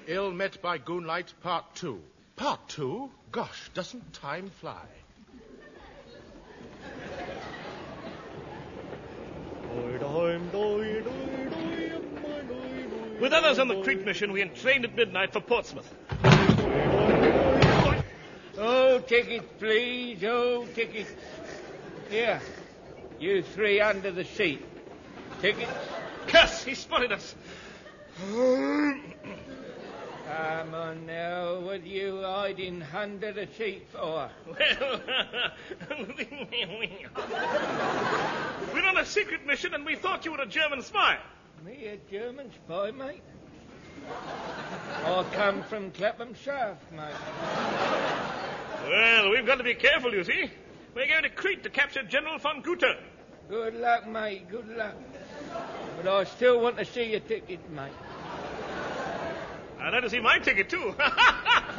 Ill Met by Goonlight, Part 2. Part 2? Gosh, doesn't time fly? With others on the Crete mission, we entrained at midnight for Portsmouth. Oh, tickets, please. Oh, tickets. Here. You three under the seat. Tickets? Curse! He spotted us. Come on now. What are you hiding under the seat for? We're on a secret mission and we thought you were a German spy. Me a German spy, mate? I come from Clapham Shaft, mate. Well, we've got to be careful, you see. We're going to Crete to capture General von Guter. Good luck, mate, good luck. But I still want to see your ticket, mate. I'd like to see my ticket, too.